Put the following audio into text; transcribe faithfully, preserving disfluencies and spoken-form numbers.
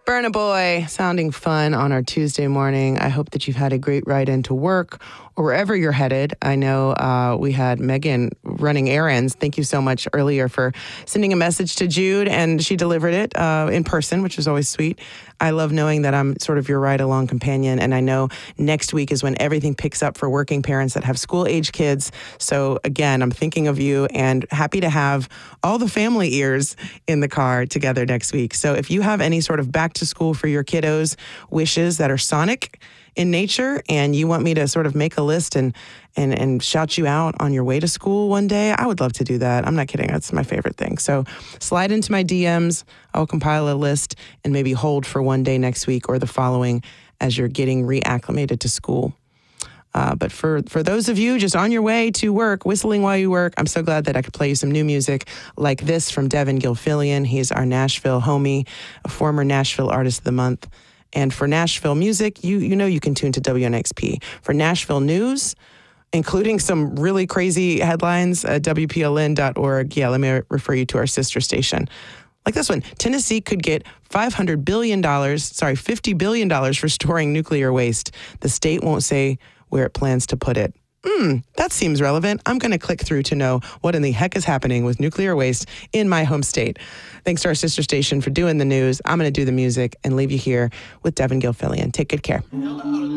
Burna Boy, sounding fun on our Tuesday morning. I hope that you've had a great ride into work or wherever you're headed. I know uh, we had Megan running errands. Thank you so much earlier for sending a message to Jude, and she delivered it uh, in person, which was always sweet. I love knowing that I'm sort of your ride-along companion, and I know next week is when everything picks up for working parents that have school-age kids. So again, I'm thinking of you and happy to have all the family ears in the car together next week. So if you have any sort of back to school for your kiddos wishes that are sonic in nature and you want me to sort of make a list and and and shout you out on your way to school one day, I would love to do that. I'm not kidding. That's my favorite thing. So slide into my D Ms. I'll compile a list and maybe hold for one day next week or the following as you're getting reacclimated to school. Uh, but for, for those of you just on your way to work, whistling while you work, I'm so glad that I could play you some new music like this from Devin Gilfillian. He's our Nashville homie, a former Nashville Artist of the Month. And for Nashville music, you you know you can tune to W N X P. For Nashville news, including some really crazy headlines at W P L N dot org. Yeah, let me refer you to our sister station. Like this one, Tennessee could get five hundred billion dollars, sorry, fifty billion dollars for storing nuclear waste. The state won't say where it plans to put it. Hmm, that seems relevant. I'm going to click through to know what in the heck is happening with nuclear waste in my home state. Thanks to our sister station for doing the news. I'm going to do the music and leave you here with Devin Gilfillian. Take good care.